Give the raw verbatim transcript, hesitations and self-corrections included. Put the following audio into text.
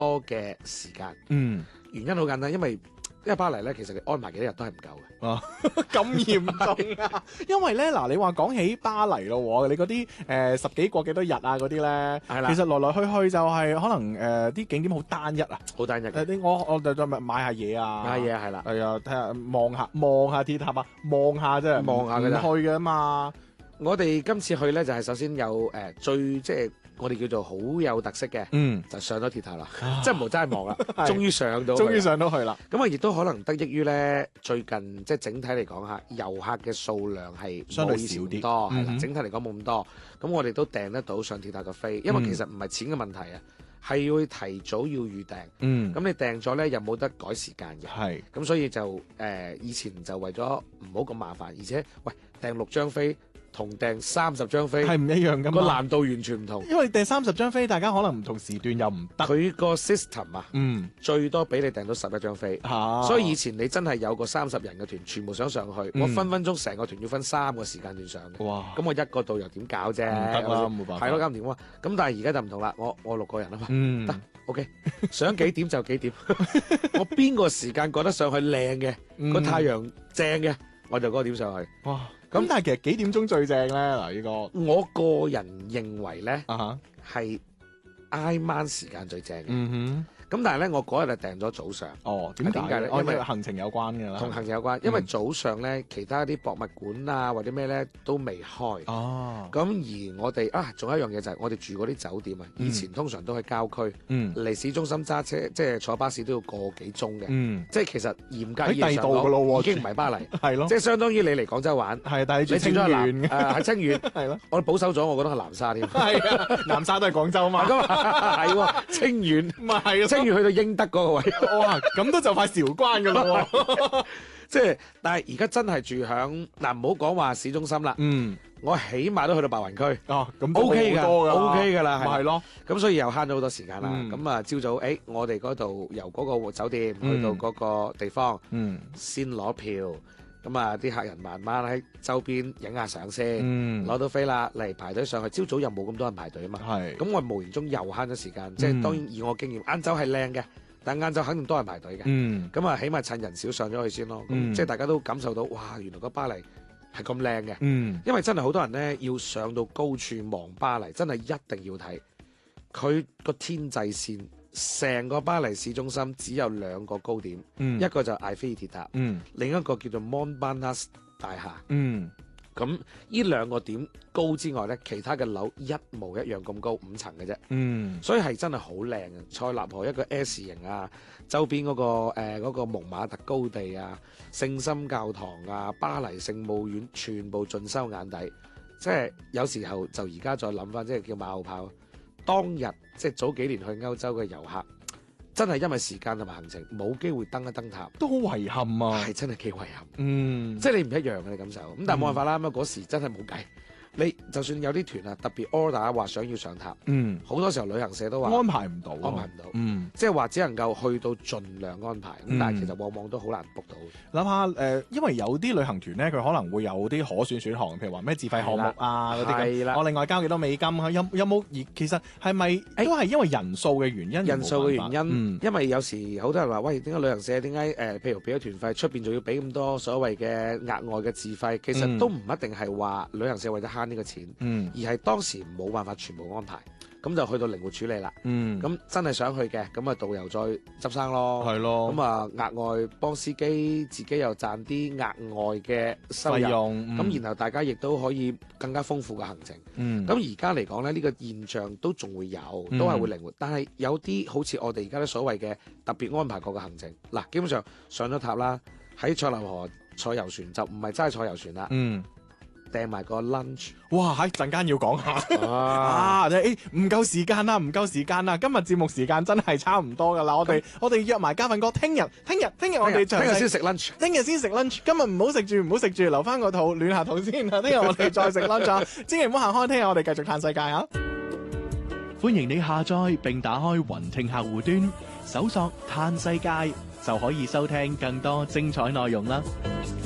多嘅時間。 嗯， 原因好簡單，因為因為巴黎咧，其實你安排幾多日都係唔夠嘅。 啊，咁嚴重啊！因為咧嗱，你話講起巴黎咯，你嗰啲誒十幾個幾多日啊嗰啲咧， 係啦其實來來去去就係可能誒啲、呃、景點好單一啊。 好單一嘅。 誒啲我我就就買買下嘢啊， 買嘢係啦， 係啊，睇下望下望下鐵塔啊，望下啫， 望下㗎咋唔去嘅嘛。 我哋今次去咧就係、是、首先有誒、呃、最即係我哋叫做好有特色嘅， 嗯， 就上咗鐵塔啦，即係無齋望啦， 係終於上到去啦， 終於上到去啦。 咁啊，亦都可能得益於咧最近即係整體嚟講下遊客嘅數量係相對冇以前少啲咁多，係啦、 嗯哼整體嚟講冇咁多。咁我哋都訂得到上鐵塔嘅飛，因為其實唔係錢嘅問題啊，係要提早要預訂。 嗯， 咁你訂咗咧又冇得改時間嘅， 係咁所以就誒、呃、以前就為咗唔好咁麻煩，而且喂訂六張飛同訂三十張飛係唔一樣噶嘛。 個難度完全唔同。 因為訂三十張飛，大家可能唔同時段又唔得。 佢個 system 啊， 嗯， 最多俾你訂到十一張飛。 嚇， 所以以前你真係有個三十人嘅團，全部想上去， 嗯我分分鐘成個團要分三個時間段上嘅。 哇， 咁我一個導遊點搞啫？ 唔得啦，冇辦法。 係咯，搞唔掂啊！咁但係而家就唔同啦，我我六個人啊嘛， 嗯， 得 OK，想幾點就幾點，我邊個時間覺得上去靚嘅， 嗯個太陽正嘅，我就嗰個點上去。 哇，咁但係其實幾點鐘最正咧？嗱，呢個我個人認為咧啊哈， 係挨晚時間最正嘅。 嗯咁但係咧，我嗰日就訂咗早上。 哼，哦，點解咧？哦，因點解呢因為為行程有關嘅啦。 同行程有關，因為早上咧，其他啲博物館啊或者咩咧都未開。 哦， 咁而我哋啊，仲有一樣嘢就係我哋住嗰啲酒店啊， 嗯以前通常都喺郊區， 嗯離市中心揸車，即係坐巴士都要個幾鐘嘅。 嗯， 即係其實嚴格喺第意義上度㗎咯喎講，已經唔係巴黎， 係咯， 即係相當於你嚟廣州玩， 係，但係你住清住咗喺南遠嘅， 誒喺清遠， 係咯， 我哋保守咗，我覺得係南沙添。 係啊，南沙都係廣州嘛， 咁啊係喎，清遠， 咪係咯， 清遠去到英德嗰個位。 哇，咁都就快韶關㗎啦喎。 即係，但係而家真係住響嗱，唔好講話市中心啦， 嗯， 我起碼都去到白雲區哦，咁都 O K 㗎好多㗎 ，O K 㗎啦，係咪係咯， 咁所以又慳咗好多時間啦。 嗯咁啊，朝早誒，我哋嗰度由嗰個酒店去到嗰個地方， 嗯先攞票，咁啊啲客人慢慢喺周邊影下相先， 嗯， 攞到飛啦，嚟排隊上去。朝早又冇咁多人排隊啊嘛， 係， 咁我無形中又慳咗時間。即係當然以我經驗，晏晝係靚嘅，但晏晝肯定多人排隊嘅。 嗯咁啊，起碼趁人少上咗去先咯。咁、 嗯即係大家都感受到，哇！原來個巴黎係咁靚嘅。 嗯因為真係好多人呢，要上到高處望巴黎，真係一定要睇佢個天際線。成個巴黎市中心只有兩個高點， 嗯， 一個就埃菲爾鐵塔， 嗯另一個叫做 Montparnasse 大廈。 嗯咁呢兩個點高之外呢，其他嘅樓一模一樣咁高，五層嘅啫。 嗯所以係真係好靚嘅，塞納河一個 S 型啊，周邊嗰、個誒嗰、呃嗰個蒙馬特高地啊、聖心教堂啊、巴黎聖母院，全部盡收眼底。即係有時候就而家再諗翻，即係叫馬後炮。當日即係早幾年去歐洲嘅遊客，真係因為時間同埋行程冇機會登一登塔， 都好遺憾啊， 係真係幾遺憾。 嗯， 即係你唔一樣嘅你感受，咁但係冇辦法啦。咁啊嗰時真係冇計。你就算有啲團啊，特別 order 話想要上塔， 嗯， 好多時候旅行社都話安排唔到， 安排唔到。 嗯。 即係話只能夠去到盡量安排，咁、 嗯但係其實往往都好難 book 到。 諗下誒，因為有啲旅行團咧，佢可能會有啲可選選項，譬如話咩自費項目啊嗰啲咁。 係啦我另外交幾多美金啊？有有冇？而其實係咪都係因為人數嘅原因？ 人數嘅原因， 嗯因為有時好多人話：喂，點解旅行社點解誒？譬如俾咗團費，出邊仲要俾咁多所謂嘅額外嘅自費？其實嗯都唔一定係話旅行社為咗慳呢個錢， 嗯而係當時冇辦法全部安排，咁就去到靈活處理啦。 嗯， 咁真係想去嘅，咁啊導遊再執生咯。 係咯， 咁啊額外幫司機，自己又賺啲額外嘅收入。 費用咁、 嗯然後大家亦都可以更加豐富嘅行程。 嗯咁而家嚟講咧，呢、個現象都仲會有， 嗯都係會靈活。但係有啲好似我哋而家啲所謂嘅特別安排過嘅行程，嗱，基本上上咗塔啦，喺塞納河坐遊船就唔係齋坐遊船啦， 嗯， 訂埋個 lunch。 哇！喺陣間要講下。 啊！ 啊！誒唔夠時間啦，唔夠時間啦！今日節目時間真係差唔多噶啦，我哋我哋約埋嘉賓哥，聽日聽日聽日我哋詳細聽日先食 lunch。 聽日先食 lunch，今日唔好食住，唔好食住，留翻個肚暖下肚先啊！聽日我哋再食 lunch 啊！千祈唔好行開，聽日我哋繼續嘆世界啊！歡迎你下載並打開雲聽客戶端，搜索嘆世界就可以收聽更多精彩內容啦！